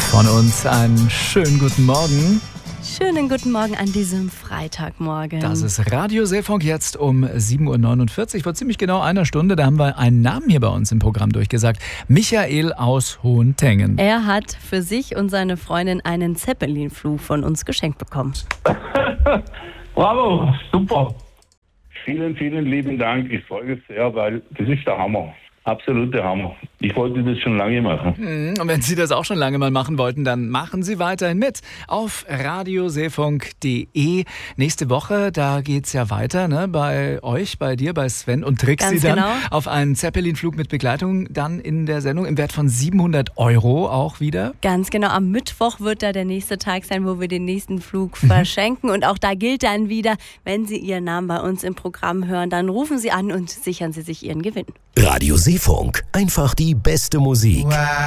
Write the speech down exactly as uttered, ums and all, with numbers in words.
Von uns einen schönen guten Morgen. Schönen guten Morgen an diesem Freitagmorgen. Das ist Radio Seefunk jetzt um sieben Uhr neunundvierzig. Vor ziemlich genau einer Stunde, da haben wir einen Namen hier bei uns im Programm durchgesagt. Michael aus Hohentengen. Er hat für sich und seine Freundin einen Zeppelin-Flug von uns geschenkt bekommen. Bravo, super. Vielen, vielen lieben Dank. Ich freue mich sehr, weil das ist der Hammer. Absoluter Hammer. Ich wollte das schon lange machen. Und wenn Sie das auch schon lange mal machen wollten, dann machen Sie weiterhin mit auf radioseefunk punkt de. Nächste Woche, da geht's ja weiter, ne? Bei euch, bei dir, bei Sven und Trixi. Ganz dann genau. Auf einen Zeppelin-Flug mit Begleitung dann in der Sendung im Wert von siebenhundert Euro auch wieder. Ganz genau, am Mittwoch wird da der nächste Tag sein, wo wir den nächsten Flug verschenken. Und auch da gilt dann wieder, wenn Sie Ihren Namen bei uns im Programm hören, dann rufen Sie an und sichern Sie sich Ihren Gewinn. Radio Seefunk, einfach die beste Musik. Wow.